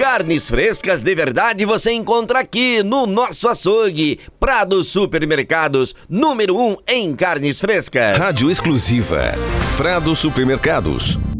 Carnes frescas de verdade você encontra aqui no nosso açougue. Prado Supermercados, número 1 em carnes frescas. Rádio exclusiva. Prado Supermercados.